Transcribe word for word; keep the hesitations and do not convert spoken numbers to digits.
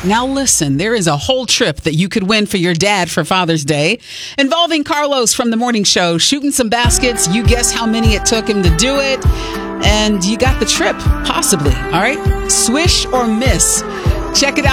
Now listen, there is a whole trip that you could win for your dad for Father's Day, involving Carlos from the morning show shooting some baskets. You guess how many it took him to do it, and you got the trip, possibly. All right, swish or miss. Check it out.